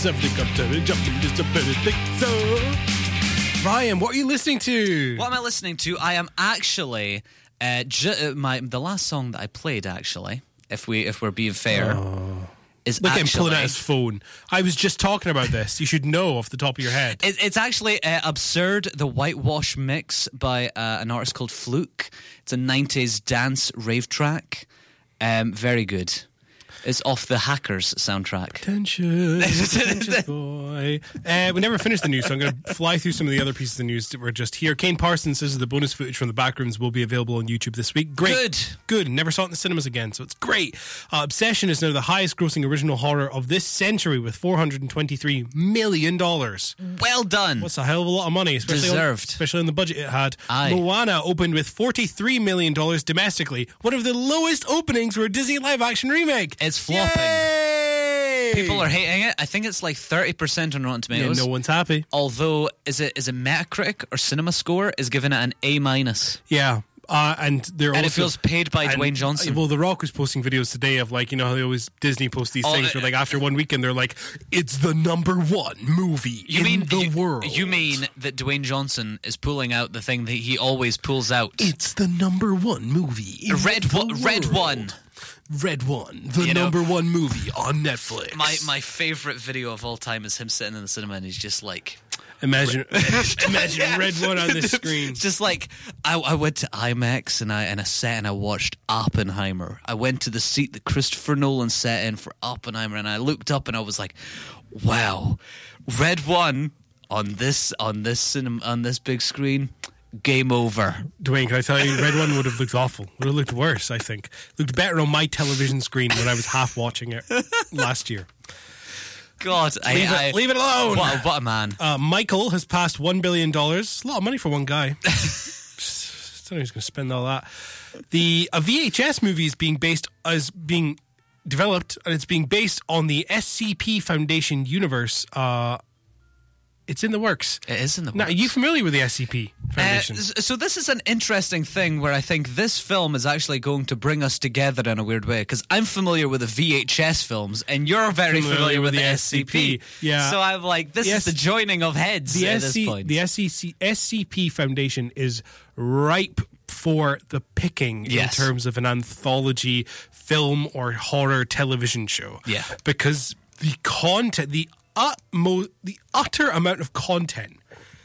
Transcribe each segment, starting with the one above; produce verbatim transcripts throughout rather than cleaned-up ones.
Ryan, what are you listening to? What am I listening to? I am actually uh, ju- my the last song that I played. Actually, if we if we're being fair, oh. is Look at him actually, pulling out his phone. I was just talking about this. You should know off the top of your head. It, it's actually uh, Absurd, the Whitewash mix by uh, an artist called Fluke. It's a nineties dance rave track. Um, very good. It's off the Hackers soundtrack. Attention, attention boy. Uh, we never finished the news, so I'm going to fly through some of the other pieces of news that were just here. Kane Parsons says the bonus footage from the Backrooms will be available on YouTube this week. Great. Good. Good. Never saw it in the cinemas again, so it's great. Uh, Obsession is now the highest grossing original horror of this century with four hundred twenty-three million dollars. Well done. What's a hell of a lot of money, especially Deserved. On, especially on the budget it had. Aye. Moana opened with forty-three million dollars domestically, one of the lowest openings for a Disney live-action remake. It's flopping. Yay! People are hating it. I think it's like thirty percent on Rotten Tomatoes. Yeah, no one's happy. Although, is it is it Metacritic or Cinema Score is giving it an A minus. Yeah. Uh, and they're and also, it feels paid by and, Dwayne Johnson. Well, The Rock was posting videos today of like, you know how they always Disney post these oh, things uh, where like after one weekend they're like, it's the number one movie you in mean, the you, world. You mean that Dwayne Johnson is pulling out the thing that he always pulls out? It's the number one movie in Red the one, world. Red One. Red One, the you number know, one movie on Netflix. My my favourite video of all time is him sitting in the cinema and he's just like... Imagine, imagine yeah. Red One on the screen. It's just like I, I went to IMAX and I and I sat and I watched Oppenheimer. I went to the seat that Christopher Nolan sat in for Oppenheimer, and I looked up and I was like, "Wow, Red One on this on this cinema on this big screen." Game over. Dwayne, can I tell you, Red One would have looked awful. Would have looked worse, I think. Looked better on my television screen when I was half watching it last year. God, I, leave, I, it, leave it alone. What, what a man. Uh, Michael has passed one billion dollars. A lot of money for one guy. I don't know who's going to spend all that. The a V H S movie is being based as being developed, and it's being based on the S C P Foundation universe. Uh, it's in the works. It is in the works. Now, are you familiar with the S C P Foundation? Uh, so this is an interesting thing where I think this film is actually going to bring us together in a weird way, because I'm familiar with the V H S films and you're very familiar, familiar with, with the S C P. Yeah. So I'm like, this the is S- the joining of heads the at S C- this point. The S C P Foundation is ripe for the picking yes. in terms of an anthology film or horror television show. Yeah. Because the content, the utmost, the utter amount of content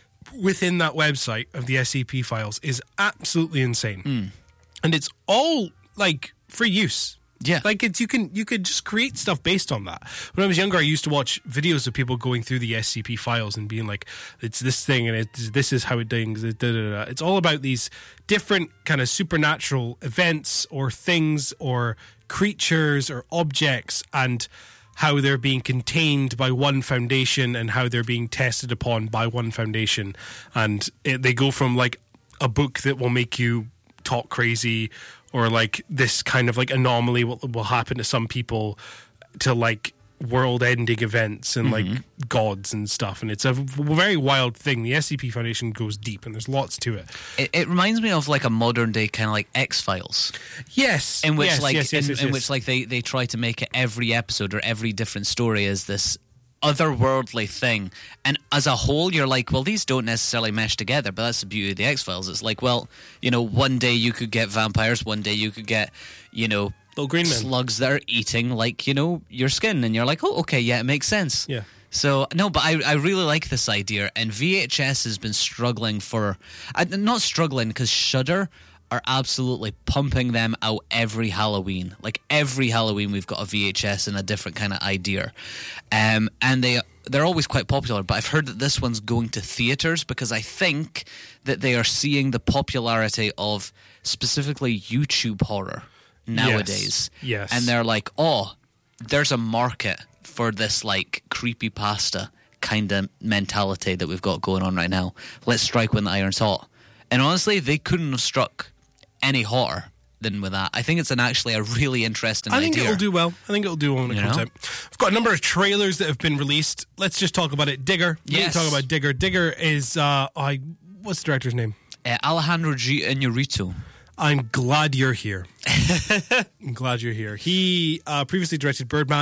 within that website of the S C P files is absolutely insane. Mm. And it's all like free use. Yeah. Like it's you can you could just create stuff based on that. When I was younger, I used to watch videos of people going through the S C P files and being like, it's this thing and it's this is how it dings. Da, da, da. It's all about these different kind of supernatural events or things or creatures or objects and how they're being contained by one foundation and how they're being tested upon by one foundation. And it, they go from like a book that will make you talk crazy or like this kind of like anomaly will, will happen to some people to like world-ending events and mm-hmm. like gods and stuff. And it's a very wild thing. The S C P Foundation goes deep and there's lots to it. It, it reminds me of like a modern day kind of like X-Files. Yes. In which yes, like yes, yes, in, yes, in yes. which like they, they try to make it every episode or every different story is this otherworldly thing, and as a whole you're like, well, these don't necessarily mesh together, but that's the beauty of the X-Files. It's like, well, you know, one day you could get vampires, one day you could get, you know, little green men, slugs that are eating like, you know, your skin, and you're like, oh, okay, yeah, it makes sense. Yeah. So, no, but I, I really like this idea, and V H S has been struggling for, uh, not struggling, because Shudder are absolutely pumping them out every Halloween. Like, every Halloween we've got a V H S and a different kind of idea. Um, and they, they're always quite popular, but I've heard that this one's going to theatres because I think that they are seeing the popularity of specifically YouTube horror nowadays. Yes. yes. And they're like, oh, there's a market for this, like, creepypasta kind of mentality that we've got going on right now. Let's strike when the iron's hot. And honestly, they couldn't have struck any hotter than with that. I think it's an actually a really interesting I think idea. it'll do well. I think it'll do well when it You comes know? out. I've got a number of trailers that have been released. Let's just talk about it. Digger. We need Yes. to talk about Digger. Digger is, uh, I, what's the director's name? Uh, Alejandro G. Iñárritu. I'm glad you're here. I'm glad you're here. He uh, previously directed Birdman.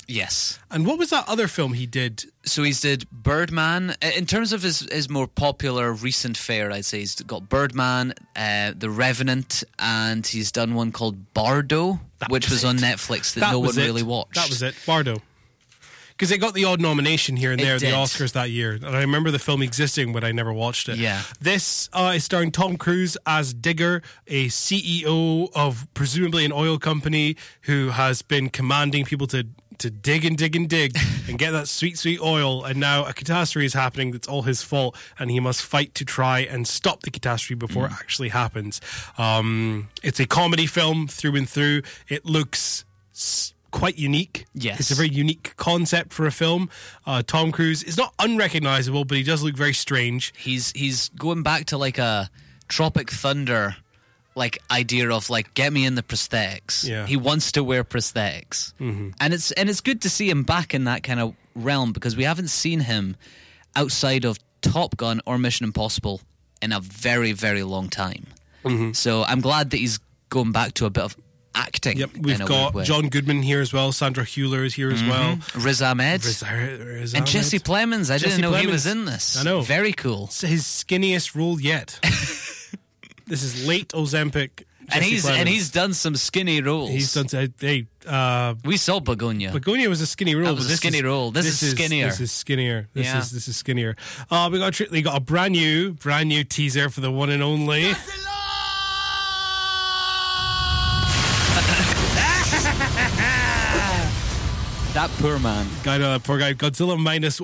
Yes. And what was that other film he did? So he's did Birdman. In terms of his, his more popular recent fare, I'd say he's got Birdman, uh, The Revenant, and he's done one called Bardo, That which was, was on it. Netflix that, That no one was it. really watched. That was it, Bardo. Because it got the odd nomination here and It there at the did. Oscars that year. And I remember the film existing, but I never watched it. Yeah. This uh, is starring Tom Cruise as Digger, a C E O of presumably an oil company who has been commanding people to, to dig and dig and dig and get that sweet, sweet oil. And now a catastrophe is happening that's all his fault. And he must fight to try and stop the catastrophe before Mm. it actually happens. Um, it's a comedy film through and through. It looks... S- quite unique. Yes. It's a very unique concept for a film. Uh, Tom Cruise is not unrecognizable, but he does look very strange. He's he's going back to like a Tropic Thunder like idea of like get me in the prosthetics. Yeah. He wants to wear prosthetics. Mm-hmm. And it's and it's good to see him back in that kind of realm because we haven't seen him outside of Top Gun or Mission Impossible in a very, very long time. Mm-hmm. So I'm glad that he's going back to a bit of acting. Yep, we've in a got weird way. John Goodman here as well. Sandra Hüller is here as well. Riz Ahmed Riz- Riz and Ahmed. Jesse Plemons. I Jesse didn't know he Plemons. was in this. I know. Very cool. It's his skinniest role yet. This is late Ozempic. And Jesse he's Plemons. and he's done some skinny roles. He's done. Hey, uh, We saw Begonia. Begonia was a skinny role. That was but a this skinny is, role. This is skinnier. This is skinnier. This Yeah. is this is skinnier. Uh, we got a tri- we got a brand new, brand new teaser for the one and only. That poor man. Guy, uh, poor guy. Godzilla minus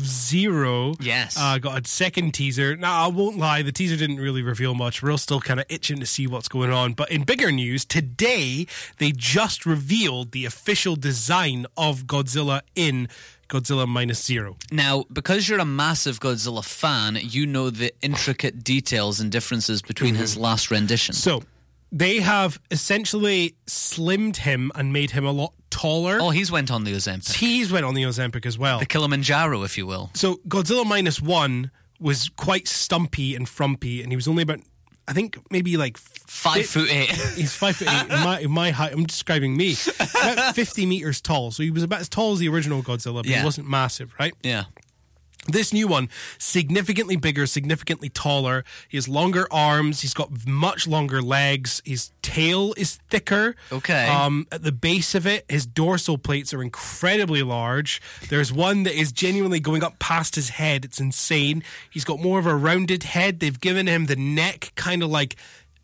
zero. Yes. Uh, got a second teaser. Now, I won't lie, the teaser didn't really reveal much. We're all still kind of itching to see what's going on. But in bigger news, today they just revealed the official design of Godzilla in Godzilla minus zero. Now, because you're a massive Godzilla fan, you know the intricate details and differences between his last rendition. So they have essentially slimmed him and made him a lot taller. Oh, he's went on the Ozempic. He's went on the Ozempic as well. The Kilimanjaro, if you will. So Godzilla minus one was quite stumpy and frumpy, and he was only about, I think, maybe like Five fi- foot eight. He's five foot eight. In my, in my height, I'm describing me. About fifty meters tall. So he was about as tall as the original Godzilla, but Yeah. he wasn't massive, right? Yeah. This new one, significantly bigger, significantly taller. He has longer arms. He's got much longer legs. His tail is thicker. Okay. Um, at the base of it, his dorsal plates are incredibly large. There's one that is genuinely going up past his head. It's insane. He's got more of a rounded head. They've given him the neck kind of like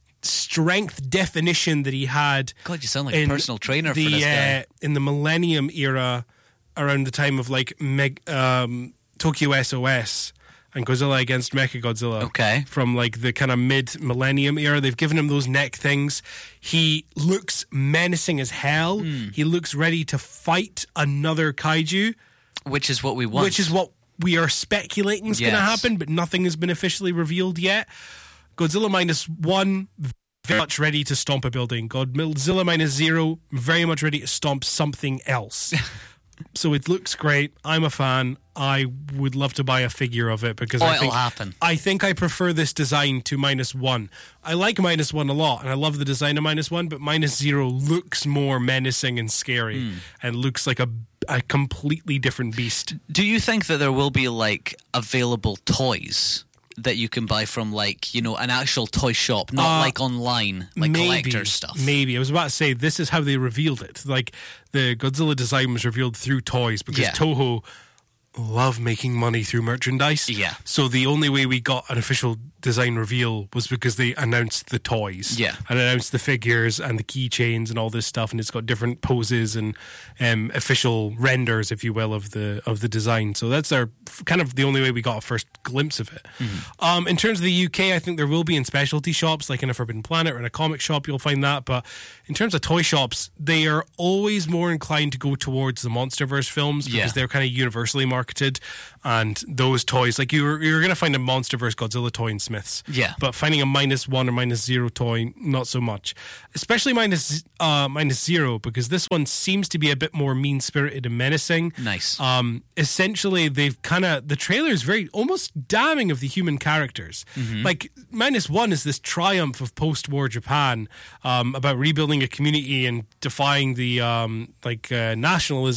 strength definition that he had. God, you sound like a in personal trainer the, for this guy. Uh, in the Millennium era, around the time of like Meg, um, Tokyo S O S and Godzilla against Mechagodzilla. Okay. From like the kind of mid Millennium era, they've given him those neck things. He looks menacing as hell. Hmm. He looks ready to fight another kaiju, Which is what we want. which is what we are speculating is going to Yes. happen, but nothing has been officially revealed yet. Godzilla minus one, very much ready to stomp a building. Godzilla minus zero, very much ready to stomp something else. So it looks great. I'm a fan. I would love to buy a figure of it because Oh, I it'll think happen. I think I prefer this design to minus one. I like minus one a lot, and I love the design of minus one. But minus zero looks more menacing and scary, Hmm. and looks like a a completely different beast. Do you think that there will be like available toys that you can buy from like, you know, an actual toy shop, not Uh, like online, like collector stuff? Maybe. I was about to say this is how they revealed it. Like the Godzilla design was revealed through toys because Yeah. Toho love making money through merchandise. Yeah. So the only way we got an official design reveal was because they announced the toys. Yeah. And announced the figures and the keychains and all this stuff, and it's got different poses and um, official renders, if you will, of the of the design. So that's our kind of the only way we got a first glimpse of it. Mm-hmm. Um, in terms of the U K, I think there will be in specialty shops, like in a Forbidden Planet or in a comic shop, you'll find that. But in terms of toy shops, they are always more inclined to go towards the MonsterVerse films because Yeah. they're kind of universally marketed, and those toys, like you're you're going to find a MonsterVerse Godzilla toy in Smiths, Yeah. but finding a minus one or minus zero toy, not so much. Especially minus uh, minus zero, because this one seems to be a bit more mean spirited and menacing. Nice. Um, essentially, they've kind of the trailer is very almost damning of the human characters. Mm-hmm. Like minus one is this triumph of post-war Japan um, about rebuilding a community and defying the um, like uh, nationalism that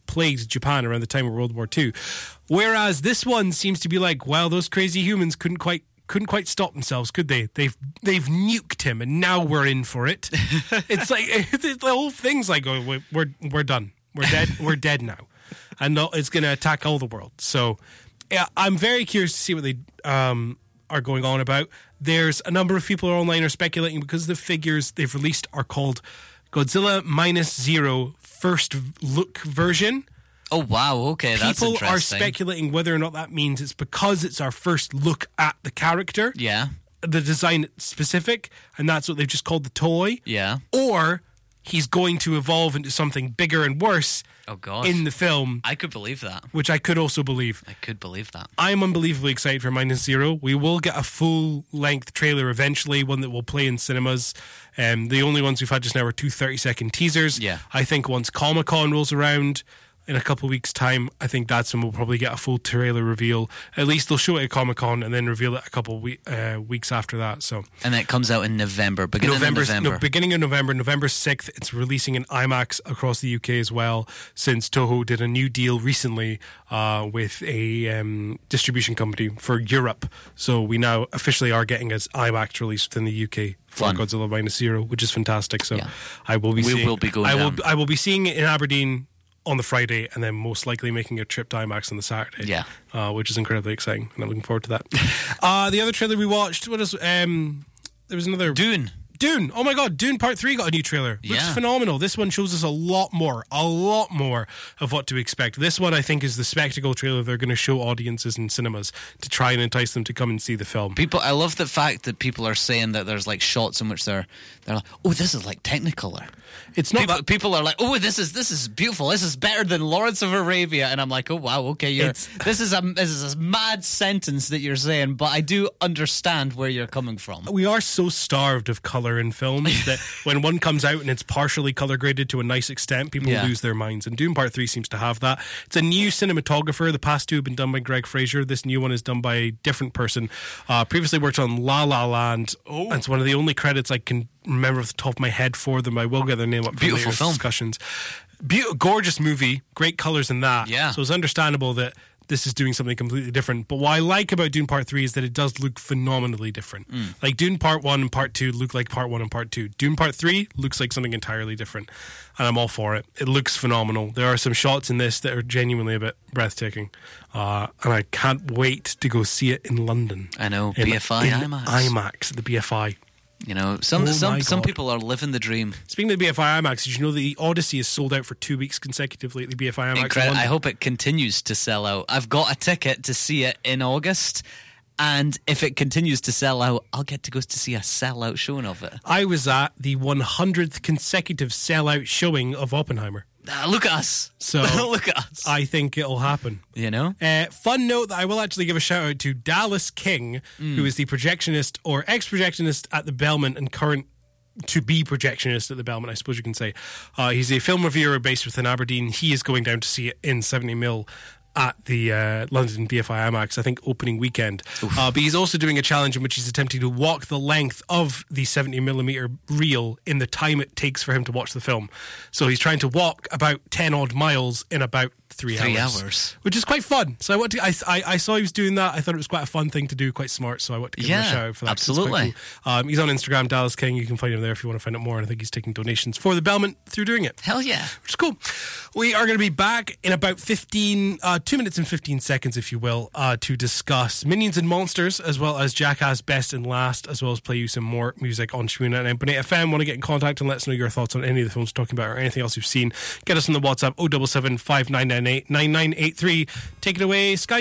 plagued Japan around the time of World War Two. Whereas this one seems to be like, well, those crazy humans couldn't quite couldn't quite stop themselves, could they? They've they've nuked him, and now we're in for it. It's like the whole thing's like, oh, we're we're done. We're dead. We're dead now, and no, it's going to attack all the world. So, yeah, I'm very curious to see what they um, are going on about. There's a number of people online are speculating because the figures they've released are called Godzilla Minus Zero First Look Version. Oh, wow. Okay, that's People interesting. are speculating whether or not that means it's because it's our first look at the character. Yeah. The design specific, and that's what they've just called the toy. Yeah. Or he's going to evolve into something bigger and worse oh, God. in the film. I could believe that. Which I could also believe. I could believe that. I'm unbelievably excited for Minus Zero. We will get a full-length trailer eventually, one that will play in cinemas. Um, the only ones we've had just now are two thirty-second teasers. Yeah. I think once Comic-Con rolls around in a couple of weeks' time, I think that's when we'll probably get a full trailer reveal. At least they'll show it at Comic-Con and then reveal it a couple of we- uh, weeks after that. So, and it comes out in November, beginning November, of November. No, beginning of November, November sixth. It's releasing in IMAX across the U K as well, since Toho did a new deal recently uh, with a um, distribution company for Europe. So we now officially are getting as IMAX released within the U K for Fun. Godzilla Minus Zero, which is fantastic. So Yeah. I will be We seeing, will be going I will down. I will be seeing it in Aberdeen on the Friday, and then most likely making a trip to IMAX on the Saturday. Yeah. Uh, which is incredibly exciting, and I'm looking forward to that. uh, the other trailer we watched, what is, um, there was another... Dune. Dune. Oh my God, Dune Part three got a new trailer. Looks Yeah. phenomenal. This one shows us a lot more, a lot more of what to expect. This one, I think, is the spectacle trailer they're going to show audiences in cinemas to try and entice them to come and see the film. People, I love the fact that people are saying that there's like shots in which they're they're like, oh, this is like Technicolor. It's not People, that... people are like, oh, this is this is beautiful. This is better than Lawrence of Arabia, and I'm like, oh wow, okay, you're It's- this is a this is a mad sentence that you're saying, but I do understand where you're coming from. We are so starved of color in films that when one comes out and it's partially color graded to a nice extent, people Yeah. lose their minds. And Dune Part three seems to have that. It's a new cinematographer. The past two have been done by Greg Fraser. This new one is done by a different person. Uh, previously worked on La La Land. Oh. It's one of the only credits I can remember off the top of my head for them. I will get their name up for Beautiful later film. discussions. Be- gorgeous movie. Great colors in that. Yeah. So it's understandable that this is doing something completely different. But what I like about Dune Part three is that it does look phenomenally different. Mm. Like Dune Part one and Part two look like Part one and Part two. Dune Part three looks like something entirely different. And I'm all for it. It looks phenomenal. There are some shots in this that are genuinely a bit breathtaking. Uh, and I can't wait to go see it in London. I know, In- B F I in IMAX. IMAX, the B F I. You know, some Oh my some some God. people are living the dream. Speaking of the B F I IMAX, did you know that the Odyssey is sold out for two weeks consecutively at the B F I IMAX? in Incredible. I London? hope it continues to sell out. I've got a ticket to see it in August, and if it continues to sell out, I'll get to go to see a sellout showing of it. I was at the one hundredth consecutive sellout showing of Oppenheimer. Ah, look at us. So look at us. I think it'll happen. You know? Uh, fun note that I will actually give a shout out to Dallas King, Mm. who is the projectionist or ex-projectionist at the Belmont and current to be projectionist at the Belmont, I suppose you can say. Uh, he's a film reviewer based within Aberdeen. He is going down to see it in seventy mil at the uh, London B F I IMAX, I think, opening weekend. Uh, but he's also doing a challenge in which he's attempting to walk the length of the seventy millimeter reel in the time it takes for him to watch the film. So he's trying to walk about ten odd miles in about three, Three hours, hours. which is quite fun. So I want to. I, I, I saw he was doing that. I thought it was quite a fun thing to do, quite smart. So I want to give him Yeah, a shout out for that. 'cause it's quite absolutely. cool. Um, he's on Instagram, Dallas King. You can find him there if you want to find out more. And I think he's taking donations for the Belmont through doing it, Hell yeah. which is cool. We are going to be back in about fifteen, uh, two minutes and fifteen seconds, if you will, uh, to discuss Minions and Monsters, as well as Jackass Best and Last, as well as play you some more music on Shmuna and Bonnet F M. Want to get in contact and let us know your thoughts on any of the films we're talking about or anything else you've seen? Get us on the WhatsApp oh seven seven, five nine nine eight, nine nine eight three. Take it away, Sky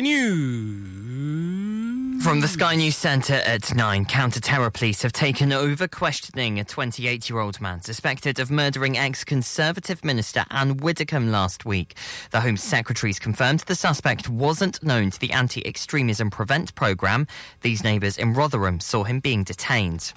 News. From the Sky News Centre at nine, counter-terror police have taken over questioning a twenty-eight-year-old man suspected of murdering ex-Conservative Minister Anne Widdecombe last week. The Home Secretary's confirmed the suspect wasn't known to the Anti-Extremism Prevent programme. These neighbours in Rotherham saw him being detained.